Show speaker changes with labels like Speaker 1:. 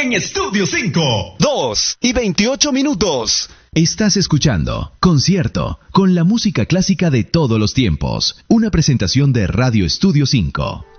Speaker 1: en Estudio 5.
Speaker 2: 2:28.
Speaker 3: Estás escuchando Concierto con la música clásica de todos los tiempos. Una presentación de Radio Estudio 5.